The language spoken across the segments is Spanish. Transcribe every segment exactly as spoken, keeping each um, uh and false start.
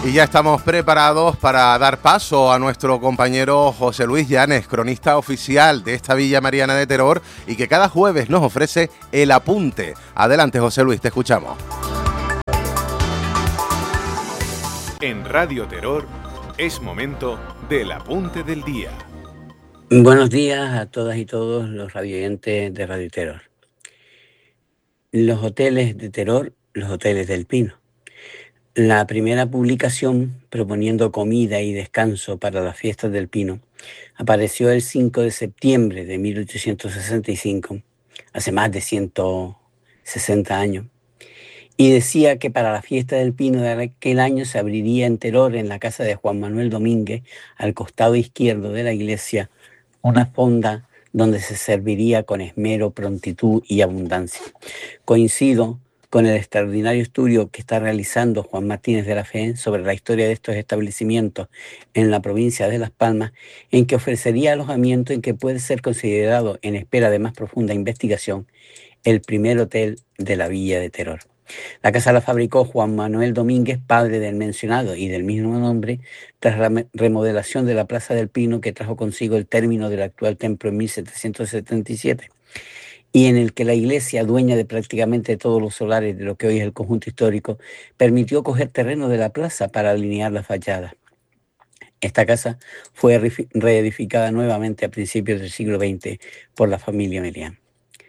Y ya estamos preparados para dar paso a nuestro compañero José Luis Llanes, cronista oficial de esta Villa Mariana de Teror y que cada jueves nos ofrece el apunte. Adelante, José Luis, te escuchamos. En Radio Terror es momento del apunte del día. Buenos días a todas y todos los radioyentes de Radio Terror. Los hoteles de terror, los hoteles del Pino. La primera publicación proponiendo comida y descanso para las fiestas del Pino apareció el cinco de septiembre de mil ochocientos sesenta y cinco, hace más de ciento sesenta años, y decía que para la fiesta del Pino de aquel año se abriría en Teror, en la casa de Juan Manuel Domínguez, al costado izquierdo de la iglesia, una fonda donde se serviría con esmero, prontitud y abundancia. Coincido con el extraordinario estudio que está realizando Juan Martínez de la Fe sobre la historia de estos establecimientos en la provincia de Las Palmas, en que ofrecería alojamiento en que puede ser considerado, en espera de más profunda investigación, el primer hotel de la Villa de Teror. La casa la fabricó Juan Manuel Domínguez, padre del mencionado y del mismo nombre, tras la remodelación de la Plaza del Pino, que trajo consigo el término del actual templo en mil setecientos setenta y siete, y en el que la iglesia, dueña de prácticamente todos los solares de lo que hoy es el conjunto histórico, permitió coger terreno de la plaza para alinear la fachada. Esta casa fue reedificada nuevamente a principios del siglo veinte por la familia Melián.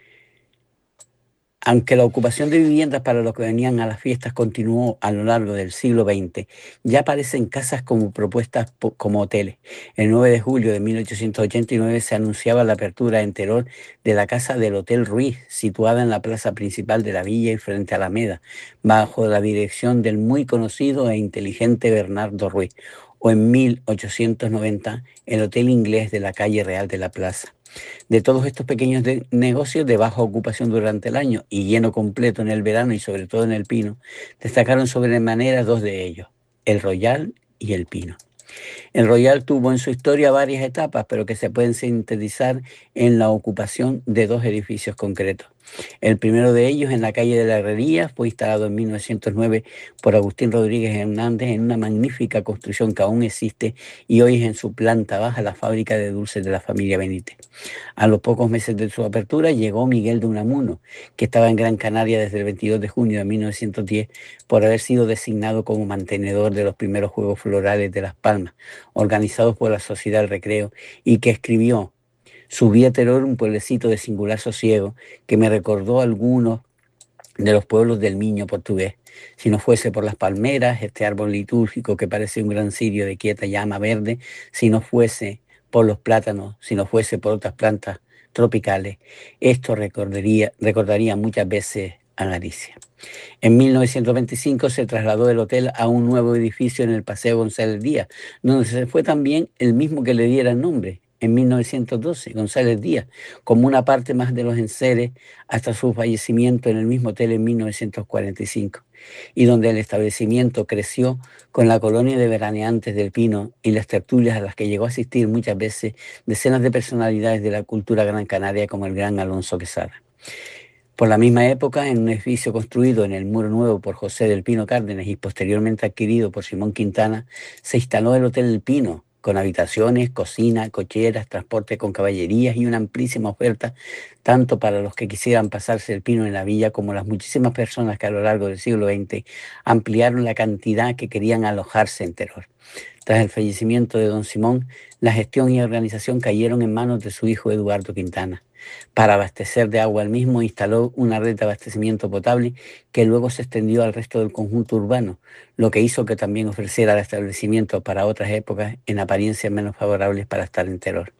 Aunque la ocupación de viviendas para los que venían a las fiestas continuó a lo largo del siglo veinte, ya aparecen casas como propuestas como hoteles. El nueve de julio de mil ochocientos ochenta y nueve se anunciaba la apertura en Teror de la casa del Hotel Ruiz, situada en la plaza principal de la villa y frente a Alameda, bajo la dirección del muy conocido e inteligente Bernardo Ruiz, o en mil ochocientos noventa el Hotel Inglés de la calle Real de la Plaza. De todos estos pequeños de negocios de baja ocupación durante el año y lleno completo en el verano y sobre todo en el Pino, destacaron sobremanera dos de ellos, el Royal y el Pino. El Royal tuvo en su historia varias etapas, pero que se pueden sintetizar en la ocupación de dos edificios concretos. El primero de ellos, en la calle de la Herrería, fue instalado en mil novecientos nueve por Agustín Rodríguez Hernández en una magnífica construcción que aún existe y hoy es en su planta baja la fábrica de dulces de la familia Benítez. A los pocos meses de su apertura llegó Miguel de Unamuno, que estaba en Gran Canaria desde el veintidós de junio de mil novecientos diez por haber sido designado como mantenedor de los primeros Juegos Florales de Las Palmas, organizados por la Sociedad del Recreo, y que escribió: subí a Teror, un pueblecito de singular sosiego que me recordó a algunos de los pueblos del Miño portugués. Si no fuese por las palmeras, este árbol litúrgico que parece un gran cirio de quieta llama verde, si no fuese por los plátanos, si no fuese por otras plantas tropicales, esto recordaría, recordaría muchas veces a Galicia. En mil novecientos veinticinco se trasladó el hotel a un nuevo edificio en el Paseo González Díaz, donde se fue también el mismo que le diera el nombre, en mil novecientos doce, González Díaz, como una parte más de los enseres hasta su fallecimiento en el mismo hotel en mil novecientos cuarenta y cinco, y donde el establecimiento creció con la colonia de veraneantes del Pino y las tertulias a las que llegó a asistir muchas veces decenas de personalidades de la cultura gran canaria como el gran Alonso Quesada. Por la misma época, en un edificio construido en el Muro Nuevo por José del Pino Cárdenas y posteriormente adquirido por Simón Quintana, se instaló el Hotel El Pino, con habitaciones, cocina, cocheras, transporte con caballerías y una amplísima oferta, tanto para los que quisieran pasarse el Pino en la villa como las muchísimas personas que a lo largo del siglo veinte ampliaron la cantidad que querían alojarse en Teror. Tras el fallecimiento de don Simón, la gestión y organización cayeron en manos de su hijo Eduardo Quintana. Para abastecer de agua al mismo, instaló una red de abastecimiento potable que luego se extendió al resto del conjunto urbano, lo que hizo que también ofreciera el establecimiento para otras épocas en apariencias menos favorables para estar en Teror.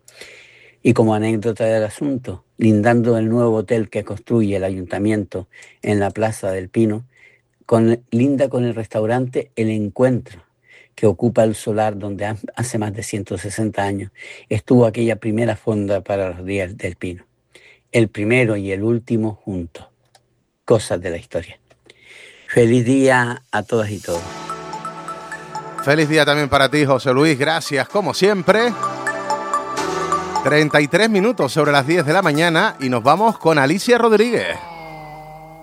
Y como anécdota del asunto, lindando el nuevo hotel que construye el ayuntamiento en la Plaza del Pino, con, linda con el restaurante El Encuentro, que ocupa el solar donde hace más de ciento sesenta años estuvo aquella primera fonda para los días del Pino. El primero y el último juntos. Cosas de la historia. Feliz día a todas y todos. Feliz día también para ti, José Luis. Gracias, como siempre. treinta y tres minutos sobre las diez de la mañana y nos vamos con Alicia Rodríguez.